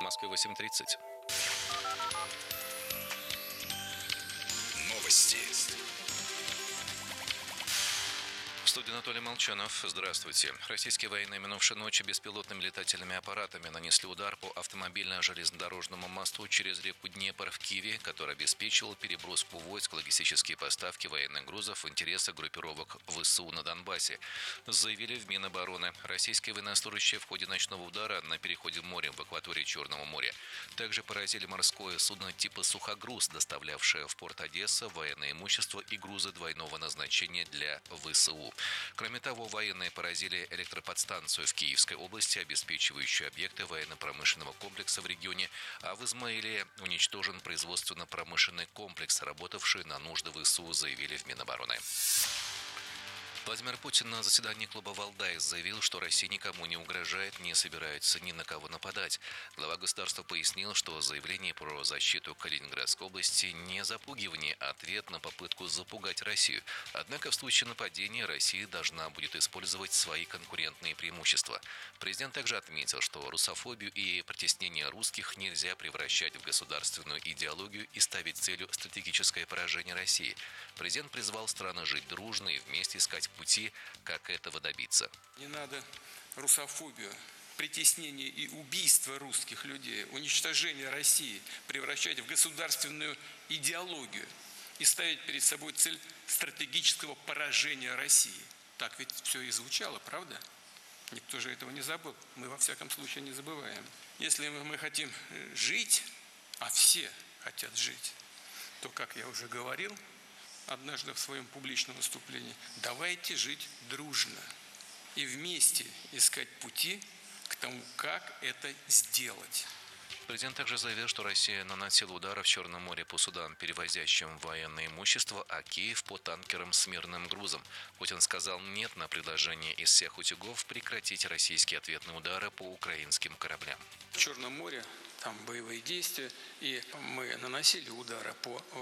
Москве 8:30. Новости. В студии Анатолий Молчанов. Здравствуйте. Российские военные минувшей ночью беспилотными летательными аппаратами нанесли удар по автомобильно-железнодорожному мосту через реку Днепр в Киеве, который обеспечивал переброску войск, логистические поставки военных грузов в интересах группировок ВСУ на Донбассе, заявили в Минобороны. Российские военнослужащие в ходе ночного удара на переходе моря в акватории Черного моря также поразили морское судно типа «Сухогруз», доставлявшее в порт Одесса военное имущество и грузы двойного назначения для ВСУ. Кроме того, военные поразили электроподстанцию в Киевской области, обеспечивающую объекты военно-промышленного комплекса в регионе, а в Измаиле уничтожен производственно-промышленный комплекс, работавший на нужды ВСУ, заявили в Минобороны. Владимир Путин на заседании клуба «Валдай» заявил, что Россия никому не угрожает, не собирается ни на кого нападать. Глава государства пояснил, что заявление про защиту Калининградской области не запугивание, а ответ на попытку запугать Россию. Однако в случае нападения Россия должна будет использовать свои конкурентные преимущества. Президент также отметил, что русофобию и притеснение русских нельзя превращать в государственную идеологию и ставить целью стратегическое поражение России. Президент призвал страны жить дружно и вместе искать пути, как этого добиться. Не надо русофобию, притеснение и убийство русских людей, уничтожение России превращать в государственную идеологию и ставить перед собой цель стратегического поражения России. Так ведь все и звучало, правда? Никто же этого не забыл. Мы, во всяком случае, не забываем. Если мы хотим жить, а все хотят жить, то, как я уже говорил однажды в своем публичном выступлении, давайте жить дружно и вместе искать пути к тому, как это сделать. Президент также заявил, что Россия наносила удары в Черном море по судам, перевозящим военное имущество, а Киев по танкерам с мирным грузом. Путин сказал «нет» на предложение из всех утюгов прекратить российские ответные удары по украинским кораблям. В Черном море там боевые действия, и мы наносили удары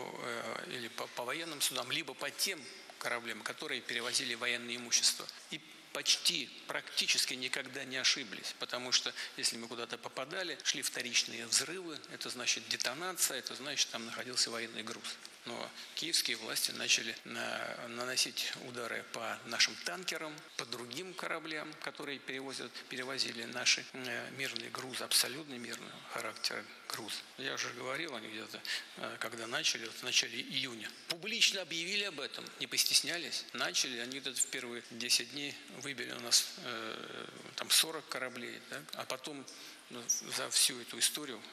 по военным судам, либо по тем кораблям, которые перевозили военное имущество. И практически никогда не ошиблись, потому что если мы куда-то попадали, шли вторичные взрывы, это значит детонация, это значит, там находился военный груз. Но киевские власти начали наносить удары по нашим танкерам, по другим кораблям, которые перевозили наши мирные грузы, абсолютно мирного характера груз. Я уже говорил, они где-то, когда начали, в начале июня, публично объявили об этом, не постеснялись, начали, они где-то в первые 10 дней выбили у нас там 40 кораблей, так? А потом за всю эту историю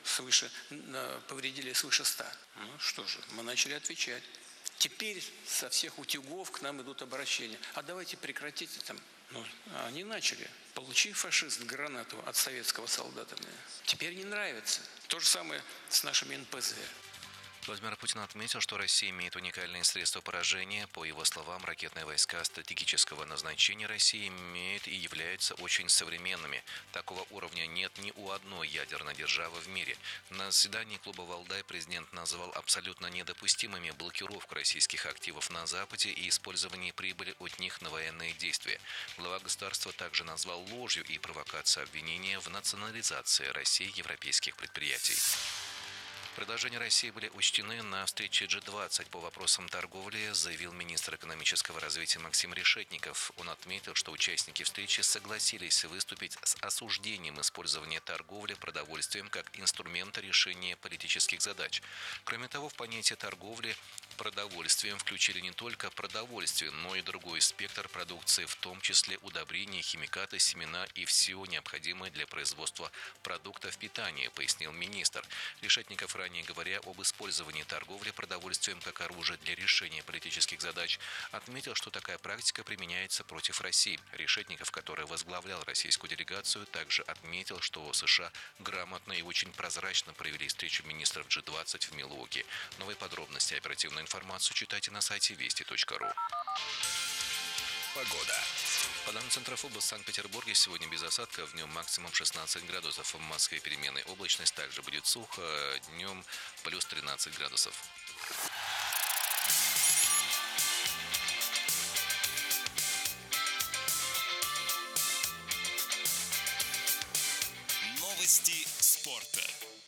повредили свыше 100. Ну что же, мы начали отвечать. Теперь со всех утюгов к нам идут обращения. А давайте прекратите там. Ну, они начали. Получи, фашист, гранату от советского солдата. Теперь не нравится. То же самое с нашими НПЗ. Владимир Путин отметил, что Россия имеет уникальные средства поражения. По его словам, ракетные войска стратегического назначения России имеют и являются очень современными. Такого уровня нет ни у одной ядерной державы в мире. На заседании клуба «Валдай» президент назвал абсолютно недопустимыми блокировку российских активов на Западе и использование прибыли от них на военные действия. Глава государства также назвал ложью и провокацией обвинения в национализации России европейских предприятий. Предложения России были учтены на встрече G20 по вопросам торговли, заявил министр экономического развития Максим Решетников. Он отметил, что участники встречи согласились выступить с осуждением использования торговли продовольствием как инструмента решения политических задач. Кроме того, в понятие торговли продовольствием включили не только продовольствие, но и другой спектр продукции, в том числе удобрения, химикаты, семена и все необходимое для производства продуктов питания, пояснил министр. Решетников ранее говоря об использовании торговли продовольствием как оружия для решения политических задач, отметил, что такая практика применяется против России. Решетников, который возглавлял российскую делегацию, также отметил, что США грамотно и очень прозрачно провели встречу министров G20 в Милуоки. Новые подробности и оперативную информацию читайте на сайте вести.ру. Погода. По данным Центрофоба, в Санкт-Петербурге сегодня без осадков, днем максимум 16 градусов. В Москве переменная облачность, также будет сухо, днем плюс 13 градусов. Новости спорта.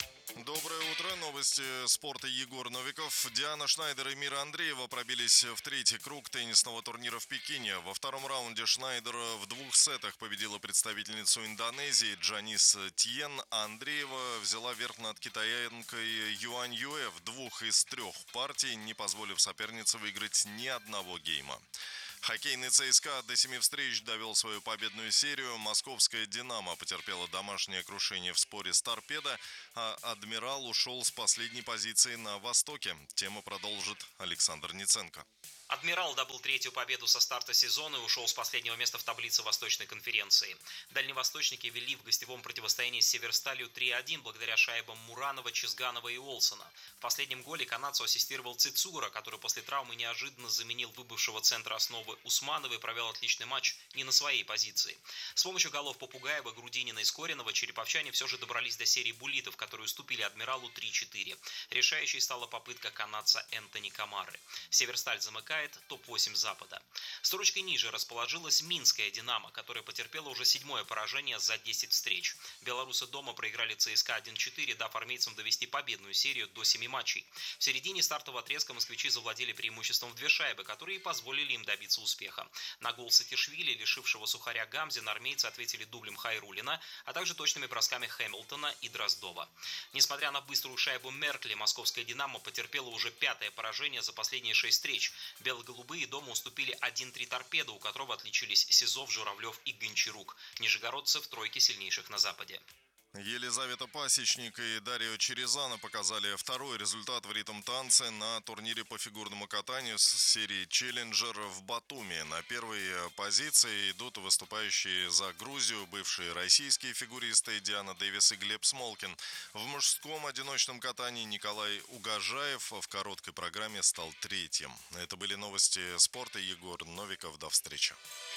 Доброе утро. Новости спорта. Егор Новиков. Диана Шнайдер и Мира Андреева пробились в третий круг теннисного турнира в Пекине. Во втором раунде Шнайдер в 2 сетах победила представительницу Индонезии Джанис Тьен, а Андреева взяла верх над китаянкой Юань Юэ в 2 из 3 партий, не позволив сопернице выиграть ни одного гейма. Хоккейный ЦСКА до 7 встреч довел свою победную серию. Московская «Динамо» потерпела домашнее крушение в споре с «Торпедо», а «Адмирал» ушел с последней позиции на Востоке. Тему продолжит Александр Ниценко. «Адмирал» добыл третью победу со старта сезона и ушел с последнего места в таблице Восточной конференции. Дальневосточники вели в гостевом противостоянии с «Северсталью» 3-1 благодаря шайбам Муранова, Чизганова и Олсона. В последнем голе канадцу ассистировал Цицура, который после травмы неожиданно заменил выбывшего центра основы Усманова и провел отличный матч не на своей позиции. С помощью голов Попугаева, Грудинина и Скоринова череповчане все же добрались до серии буллитов, которые уступили «Адмиралу» 3-4. Решающей стала попытка канадца Энтони Камары. «Северсталь» замыкает топ-8 Запада. Строчкой ниже расположилась Минская «Динамо», которая потерпела уже 7-е поражение за 10 встреч. Белорусы дома проиграли ЦСКА 1-4, дав армейцам довести победную серию до 7 матчей. В середине стартового отрезка москвичи завладели преимуществом в 2 шайбы, которые позволили им добиться успеха. На гол Сатишвили, лишившего сухаря Гамзина, армейцы ответили дублем Хайрулина, а также точными бросками Хэмилтона и Дроздова. Несмотря на быструю шайбу Меркли, московская «Динамо» потерпела уже 5-е поражение за последние 6 встреч. Бело-голубые дома уступили 1-3 «Торпедо», у которого отличились Сизов, Журавлев и Гончарук. Нижегородцы в тройке сильнейших на Западе. Елизавета Пасечник и Дарья Черезана показали второй результат в ритм-танце на турнире по фигурному катанию с серии «Челленджер» в Батуми. На первой позиции идут выступающие за Грузию бывшие российские фигуристы Диана Дэвис и Глеб Смолкин. В мужском одиночном катании Николай Угожаев в короткой программе стал 3-м. Это были новости спорта. Егор Новиков. До встречи.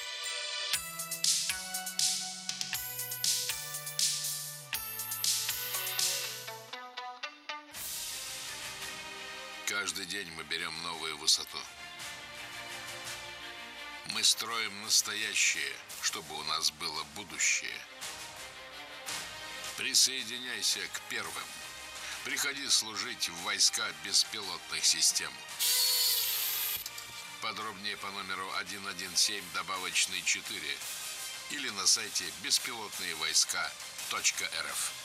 Каждый день мы берем новую высоту. Мы строим настоящее, чтобы у нас было будущее. Присоединяйся к первым. Приходи служить в войска беспилотных систем. Подробнее по номеру 117 добавочный 4 или на сайте беспилотные войска.рф.